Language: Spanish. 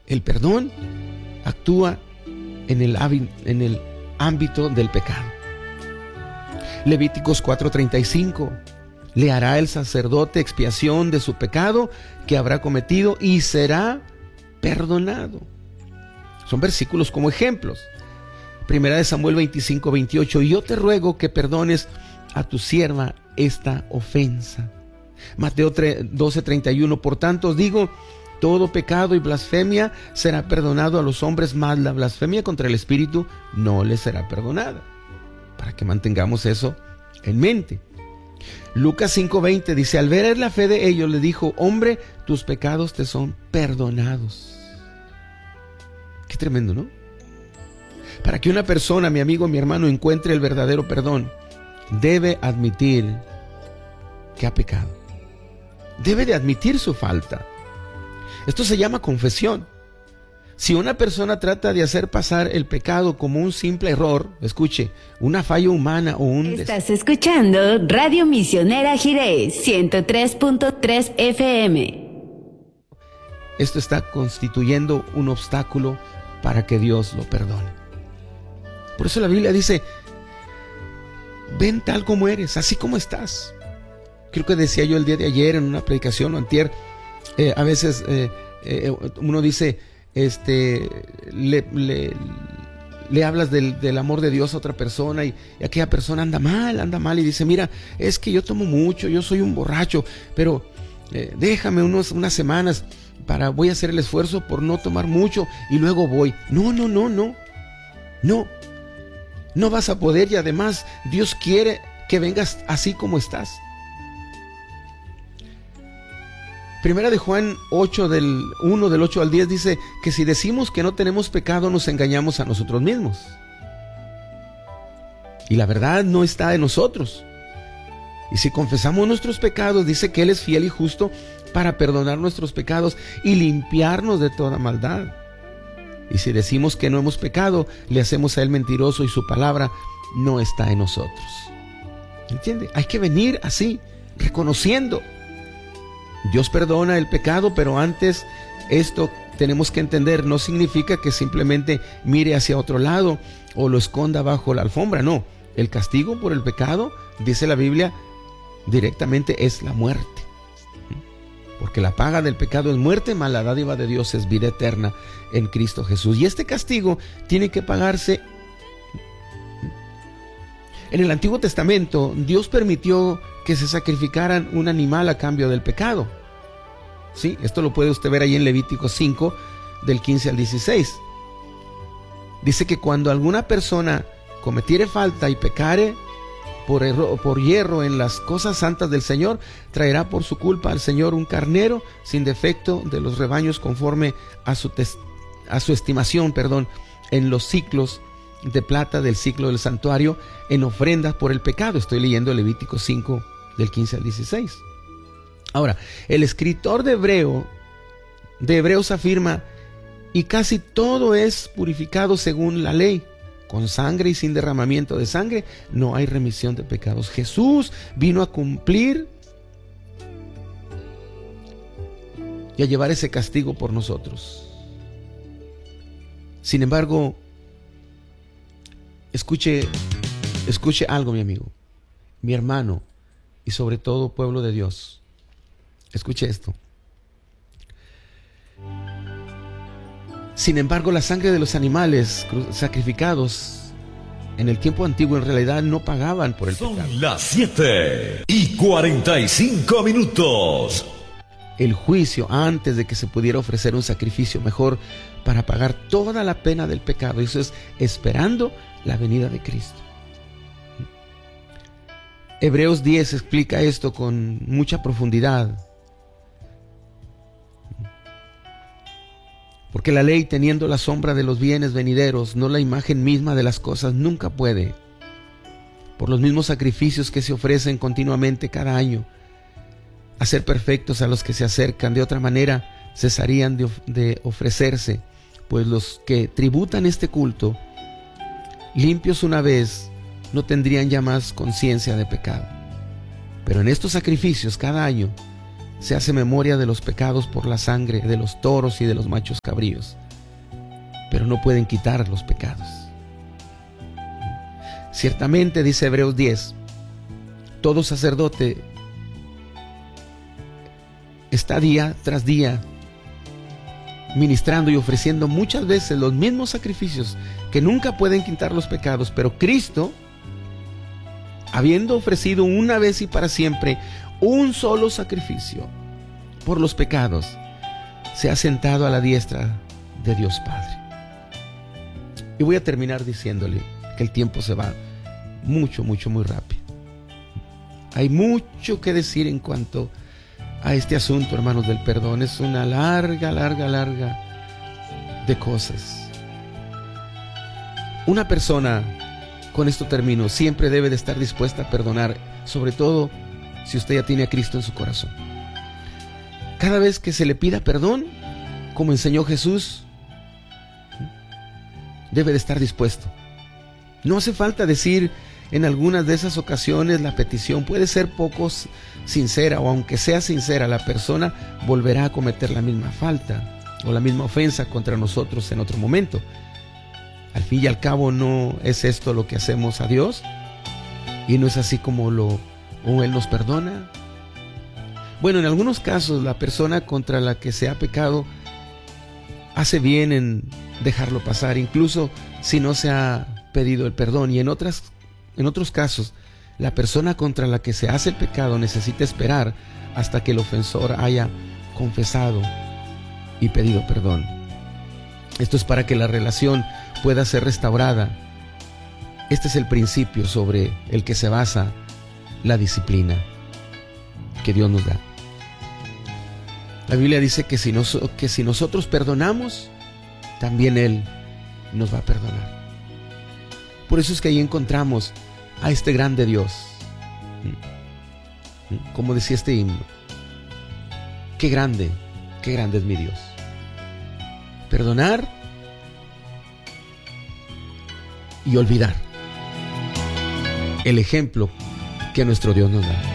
El perdón actúa en el ámbito del pecado. Levíticos 4:35. Le hará el sacerdote expiación de su pecado que habrá cometido y será perdonado. Son versículos como ejemplos. Primera de Samuel 25:28. Yo te ruego que perdones a tu sierva esta ofensa. Mateo 12:31. Por tanto os digo, todo pecado y blasfemia será perdonado a los hombres, mas la blasfemia contra el Espíritu no les será perdonada. Para que mantengamos eso en mente. Lucas 5:20 dice, al ver la fe de ellos, le dijo, hombre, tus pecados te son perdonados. Qué tremendo, ¿no? Para que una persona, mi amigo, mi hermano, encuentre el verdadero perdón, debe admitir que ha pecado. Debe de admitir su falta. Esto se llama confesión. Si una persona trata de hacer pasar el pecado como un simple error, escuche, una falla humana o un... Estás escuchando Radio Misionera Jiré, 103.3 FM. Esto está constituyendo un obstáculo para que Dios lo perdone. Por eso la Biblia dice, ven tal como eres, así como estás. Creo que decía yo el día de ayer en una predicación o antier, a veces uno dice, le hablas del amor de Dios a otra persona y aquella persona anda mal y dice, mira, es que yo tomo mucho, yo soy un borracho, pero déjame unas semanas voy a hacer el esfuerzo por no tomar mucho y luego voy. No vas a poder, y además Dios quiere que vengas así como estás. Primera de Juan 8 del 8 al 10 dice que si decimos que no tenemos pecado nos engañamos a nosotros mismos. Y la verdad no está en nosotros. Y si confesamos nuestros pecados, dice que Él es fiel y justo para perdonar nuestros pecados y limpiarnos de toda maldad. Y si decimos que no hemos pecado, le hacemos a Él mentiroso y su palabra no está en nosotros. ¿Entiende? Hay que venir así, reconociendo. Dios perdona el pecado, pero antes esto tenemos que entender, no significa que simplemente mire hacia otro lado o lo esconda bajo la alfombra. No, el castigo por el pecado, dice la Biblia, directamente es la muerte. Porque la paga del pecado es muerte, mas la dádiva de Dios es vida eterna en Cristo Jesús. Y este castigo tiene que pagarse. En el Antiguo Testamento, Dios permitió que se sacrificaran un animal a cambio del pecado. Sí, esto lo puede usted ver ahí en Levítico 5, del 15 al 16. Dice que cuando alguna persona cometiere falta y pecare por hierro en las cosas santas del Señor, traerá por su culpa al Señor un carnero sin defecto de los rebaños conforme a su estimación, en los ciclos de plata del ciclo del santuario, en ofrendas por el pecado. Estoy leyendo Levítico 5 del 15 al 16. Ahora, el escritor de Hebreos afirma, y casi todo es purificado según la ley. Con sangre y sin derramamiento de sangre no hay remisión de pecados. Jesús vino a cumplir y a llevar ese castigo por nosotros. Sin embargo, escuche algo, mi amigo, mi hermano y sobre todo pueblo de Dios. Escuche esto. Sin embargo, la sangre de los animales sacrificados en el tiempo antiguo en realidad no pagaban por el pecado. Son las 7:45. El juicio antes de que se pudiera ofrecer un sacrificio mejor para pagar toda la pena del pecado. Eso es esperando la venida de Cristo. Hebreos 10 explica esto con mucha profundidad. Porque la ley, teniendo la sombra de los bienes venideros, no la imagen misma de las cosas, nunca puede, por los mismos sacrificios que se ofrecen continuamente cada año, hacer perfectos a los que se acercan. De otra manera, cesarían de ofrecerse, pues los que tributan este culto, limpios una vez, no tendrían ya más conciencia de pecado. Pero en estos sacrificios cada año, se hace memoria de los pecados por la sangre de los toros y de los machos cabríos, pero no pueden quitar los pecados. Ciertamente, dice Hebreos 10, todo sacerdote está día tras día ministrando y ofreciendo muchas veces los mismos sacrificios que nunca pueden quitar los pecados, pero Cristo, habiendo ofrecido una vez y para siempre un solo sacrificio por los pecados, se ha sentado a la diestra de Dios Padre. Y voy a terminar diciéndole que el tiempo se va muy rápido. Hay mucho que decir en cuanto a este asunto, hermanos, del perdón. Es una larga de cosas. Una persona, con esto termino, siempre debe de estar dispuesta a perdonar, sobre todo si usted ya tiene a Cristo en su corazón. Cada vez que se le pida perdón, como enseñó Jesús, debe de estar dispuesto. No hace falta decir en algunas de esas ocasiones la petición. Puede ser poco sincera, o aunque sea sincera, la persona volverá a cometer la misma falta o la misma ofensa contra nosotros en otro momento. Al fin y al cabo, no es esto lo que hacemos a Dios, y no es así como Él nos perdona. Bueno, en algunos casos la persona contra la que se ha pecado hace bien en dejarlo pasar, incluso si no se ha pedido el perdón, y en otros casos la persona contra la que se hace el pecado necesita esperar hasta que el ofensor haya confesado y pedido perdón. Esto es para que la relación pueda ser restaurada. Este es el principio sobre el que se basa la disciplina que Dios nos da. La Biblia dice que si nosotros perdonamos, también Él nos va a perdonar. Por eso es que ahí encontramos a este grande Dios. Como decía este himno, qué grande es mi Dios. Perdonar y olvidar. El ejemplo que nuestro Dios nos da.